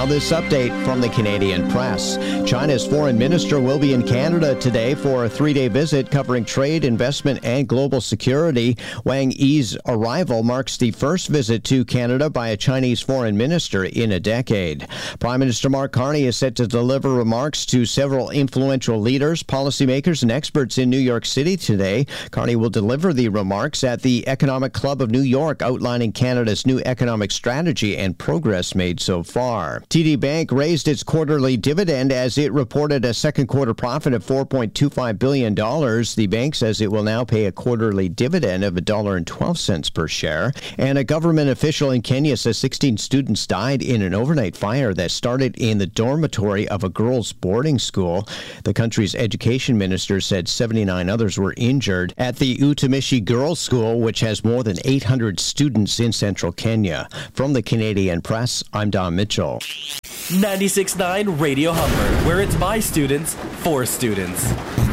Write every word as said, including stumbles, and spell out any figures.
Now this update from the Canadian Press. China's foreign minister will be in Canada today for a three-day visit covering trade, investment, and global security. Wang Yi's arrival marks the first visit to Canada by a Chinese foreign minister in a decade. Prime Minister Mark Carney is set to deliver remarks to several influential leaders, policymakers, and experts in New York City today. Carney will deliver the remarks at the Economic Club of New York, outlining Canada's new economic strategy and progress made so far. T D Bank raised its quarterly dividend as it reported a second quarter profit of four point two five billion dollars. The bank says it will now pay a quarterly dividend of one dollar and twelve cents per share. And a government official in Kenya says sixteen students died in an overnight fire that started in the dormitory of a girls' boarding school. The country's education minister said seventy-nine others were injured at the Utumishi Girls' School, which has more than eight hundred students in central Kenya. From the Canadian Press, I'm Don Mitchell. ninety-six point nine Radio Humber, where it's by students, for students.